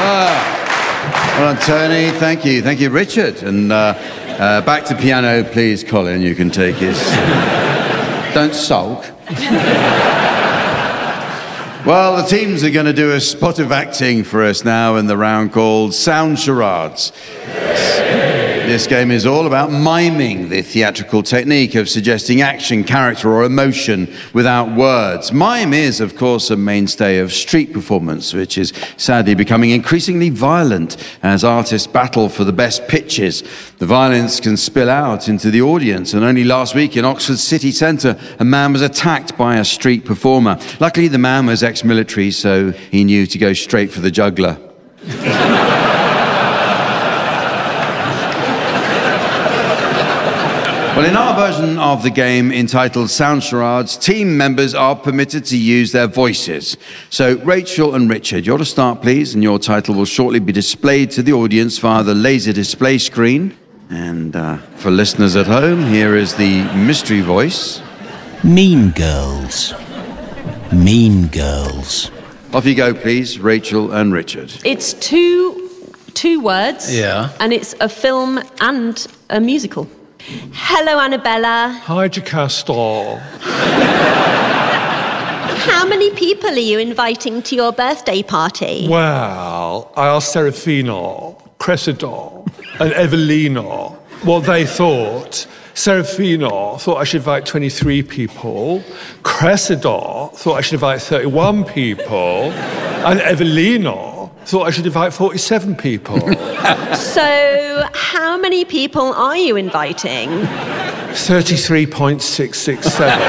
Well done, Tony. Thank you. Thank you, Richard. And back to piano, please, Colin. You can take his... Don't sulk. Well, the teams are going to do a spot of acting for us now in the round called Sound Charades. This game is all about miming the theatrical technique of suggesting action, character, or emotion without words. Mime is, of course, a mainstay of street performance, which is sadly becoming increasingly violent as artists battle for the best pitches. The violence can spill out into the audience, and only last week in Oxford city centre, a man was attacked by a street performer. Luckily, the man was ex-military, so he knew to go straight for the juggler. Well, in our version of the game entitled Sound Charades, team members are permitted to use their voices. So, Rachel and Richard, you're to start, please, and your title will shortly be displayed to the audience via the laser display screen. And for listeners at home, here is the mystery voice. Mean Girls. Mean Girls. Off you go, please, Rachel and Richard. It's two words. Yeah. And it's a film and a musical. Hello, Annabella. Hi, Jocasta. How many people are you inviting to your birthday party? Well, I asked Serafina, Cressida, and Evelina what they thought. Serafina thought I should invite 23 people. Cressida thought I should invite 31 people. And Evelina thought I should invite 47 people. So, how many people are you inviting? 33.667.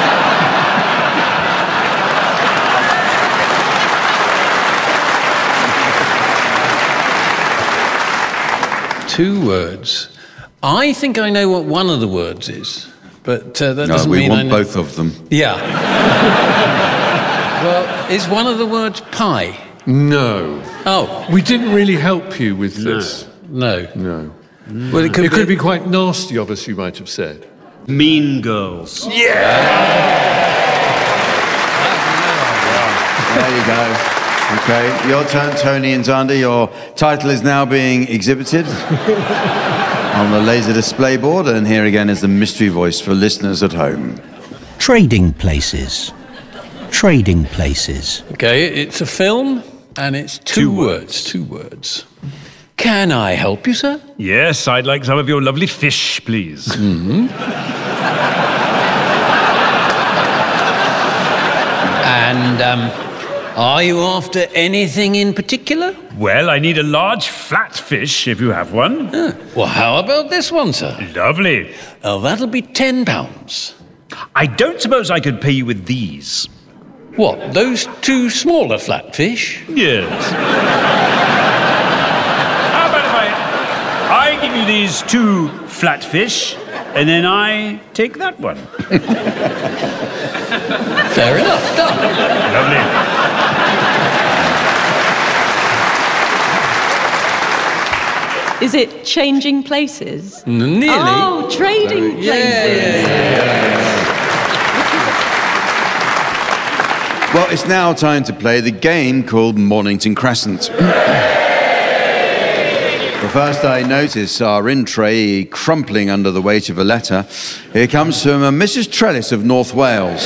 Two words. I think I know what one of the words is, but that doesn't mean I know... we want both of them. Yeah. Well, is one of the words pie? No. Oh. We didn't really help you with this. No. No. Well, it could be quite nasty of us, you might have said. Mean Girls. Yeah! There you go. Okay, your turn, Tony and Zander. Your title is now being exhibited on the laser display board, and here again is the mystery voice for listeners at home. Trading Places. Trading Places. Okay, it's a film, and it's two words. Two words. Can I help you, sir? Yes, I'd like some of your lovely fish, please. Mm-hmm. And, are you after anything in particular? Well, I need a large flat fish, if you have one. Well, how about this one, sir? Lovely. Oh, that'll be £10. I don't suppose I could pay you with these. What, those two smaller flatfish? Yes. How about if I give you these two flatfish, and then I take that one? Fair enough, done. Lovely. Is it Changing Places? Nearly. Oh, Trading Places. Well, it's now time to play the game called Mornington Crescent. But first, I notice our in-tray crumpling under the weight of a letter. Here comes from Mrs. Trellis of North Wales.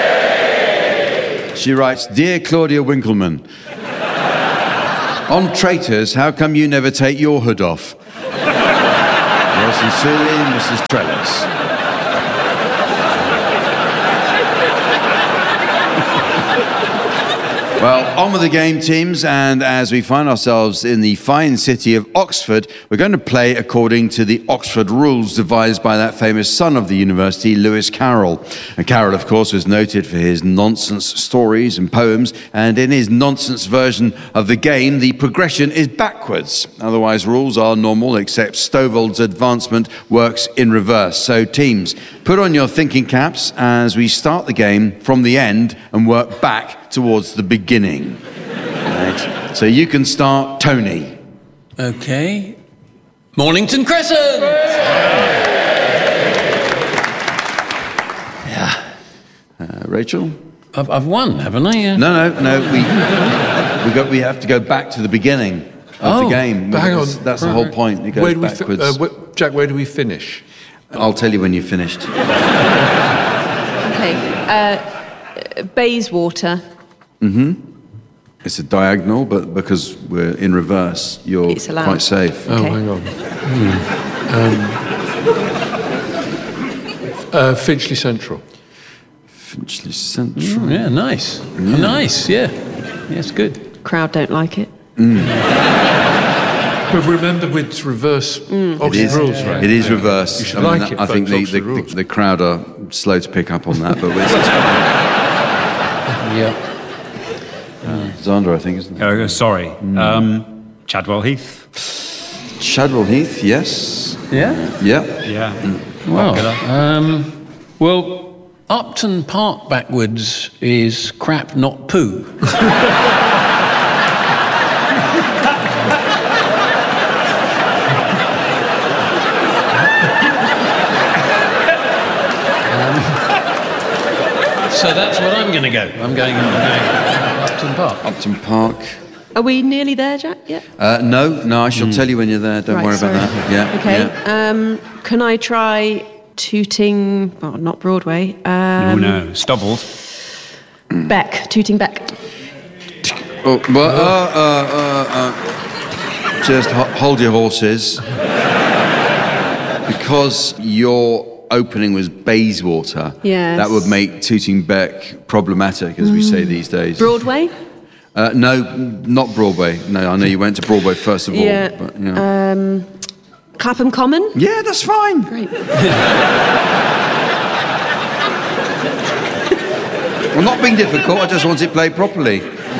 She writes, Dear Claudia Winkleman, on traitors, how come you never take your hood off? Yours sincerely, Mrs. Trellis. Well, on with the game, teams, and as we find ourselves in the fine city of Oxford, we're going to play according to the Oxford rules devised by that famous son of the university, Lewis Carroll. And Carroll, of course, was noted for his nonsense stories and poems, and in his nonsense version of the game, the progression is backwards. Otherwise, rules are normal, except Stovald's advancement works in reverse. So, teams, put on your thinking caps as we start the game from the end and work back towards the beginning. Right. So you can start, Tony. Okay. Mornington Crescent! Yeah. Rachel? I've won, haven't I? No. We have to go back to the beginning of the game. Hang on. That's the whole point. It goes backwards. Jack, where do we finish? I'll tell you when you've finished. Okay. Bayswater. It's a diagonal, but because we're in reverse, you're It's allowed. quite safe. Oh, Okay. hang on. Finchley Central. Finchley Central. Yeah, nice. Nice, yeah. Yes, good. Crowd don't like it. But remember, with reverse Oxford rules, right? It is reverse. You should like it, I think folks, Oxford rules. the crowd are slow to pick up on that, but it's Yeah. Xander, I think, isn't it? Sorry. Chadwell Heath. Shadwell Heath, yes. Yeah? Yeah. Yeah. Well, Upton Park backwards is crap, not poo. So that's what I'm going to go. I'm going Upton Park. Upton Park. Are we nearly there, Jack? Yeah. No, I shall tell you when you're there. Don't Right, worry sorry. about that. Yeah. Okay. yeah. Can I try Tooting? Well, not Broadway. No. Stubbled. Beck. Tooting Beck. Oh, just hold your horses. Because your opening was Bayswater, Yes. that would make Tooting Beck problematic, as we say these days. Broadway? No, not Broadway. No, I know you went to Broadway first of all. Yeah. But, yeah. Clapham Common? Yeah, that's fine. Great. I'm not being difficult, I just want it played properly.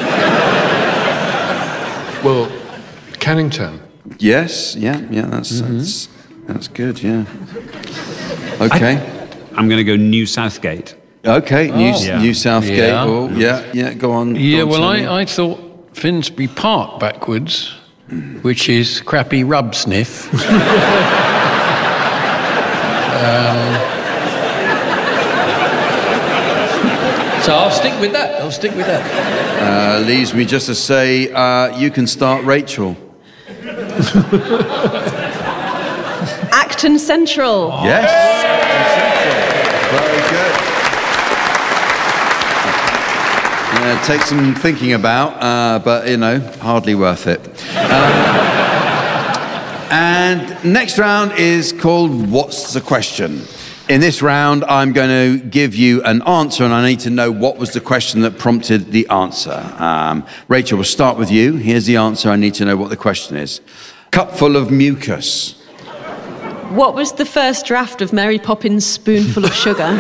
Well, Canning Town. Yes, yeah, that's good, yeah. Okay. I'm going to go New Southgate. Okay, New Yeah. Southgate. Yeah. Oh, yeah, go on. Yeah, go on, well, Tony. I thought Finsbury Park backwards, which is crappy rub sniff. So I'll stick with that. Leaves me just to say, you can start, Rachel. Acton Central. Yes. Very good. Take some thinking about, but, hardly worth it. And next round is called What's the Question? In this round, I'm going to give you an answer, and I need to know what was the question that prompted the answer. Rachel, we'll start with you. Here's the answer. I need to know what the question is. Cupful of mucus. What was the first draft of Mary Poppins' Spoonful of Sugar?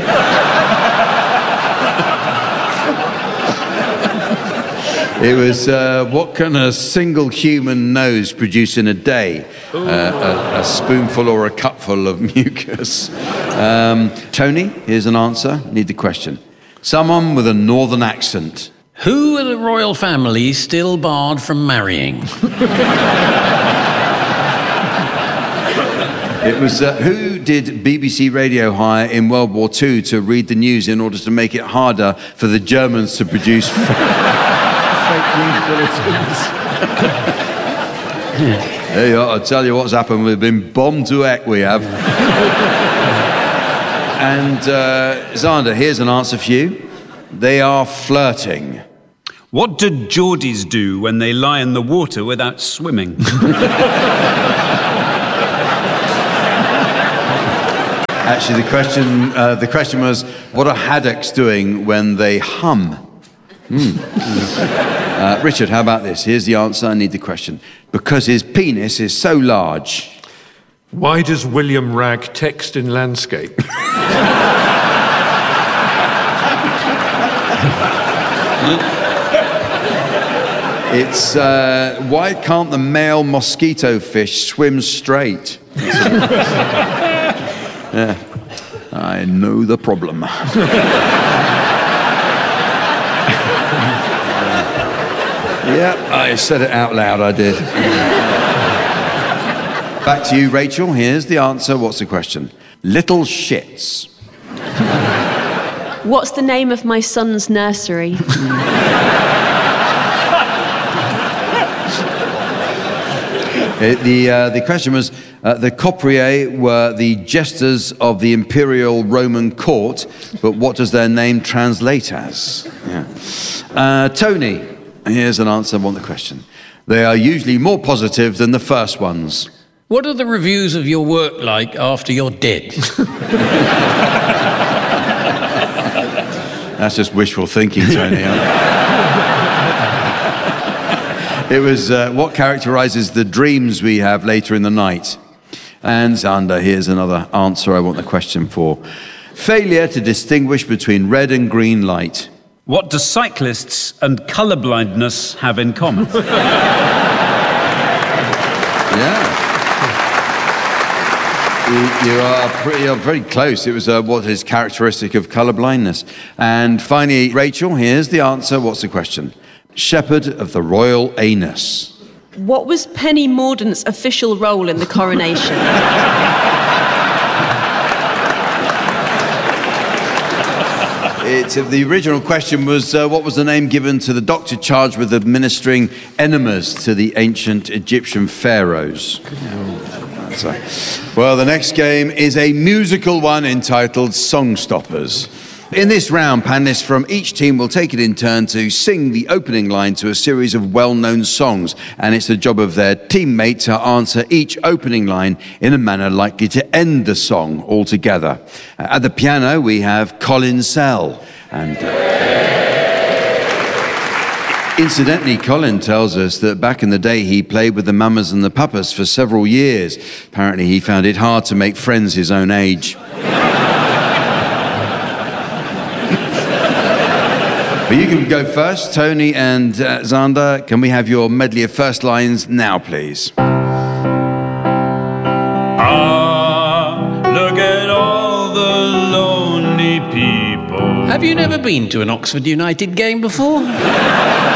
It was, what can a single human nose produce in a day? A spoonful or a cupful of mucus. Tony, here's an answer. Need the question. Someone with a northern accent. Who are the royal family still barred from marrying? It was, who did BBC Radio hire in World War II to read the news in order to make it harder for the Germans to produce fake news bulletins? Hey, I'll tell you what's happened. We've been bombed to heck, we have. And Xander, here's an answer for you. They are flirting. What do Geordies do when they lie in the water without swimming? Actually, the question was, what are haddocks doing when they hum? Richard, how about this? Here's the answer. I need the question. Because his penis is so large. Why does William Ragg text in landscape? It's, why can't the male mosquito fish swim straight? Yeah, I know the problem. Yeah, I said it out loud, I did. Back to you, Rachel. Here's the answer. What's the question? Little shits. What's the name of my son's nursery? The question was, the Copriae were the jesters of the imperial Roman court, but what does their name translate as? Yeah. Tony, here's an answer on the question. They are usually more positive than the first ones. What are the reviews of your work like after you're dead? That's just wishful thinking, Tony. It was what characterises the dreams we have later in the night. And Xander, here's another answer I want the question for. Failure to distinguish between red and green light. What do cyclists and colourblindness have in common? Yeah. You're very close. It was what is characteristic of colourblindness. And finally, Rachel, here's the answer. What's the question? Shepherd of the royal anus. What was Penny Mordaunt's official role in the coronation? The original question was, what was the name given to the doctor charged with administering enemas to the ancient Egyptian pharaohs? Well, the next game is a musical one entitled Songstoppers. In this round, panellists from each team will take it in turn to sing the opening line to a series of well-known songs, and it's the job of their teammate to answer each opening line in a manner likely to end the song altogether. At the piano, we have Colin Sell, and incidentally, Colin tells us that back in the day he played with the Mamas and the Papas for several years. Apparently he found it hard to make friends his own age. But you can go first, Tony and Xander. Can we have your medley of first lines now, please? Look at all the lonely people. Have you never been to an Oxford United game before?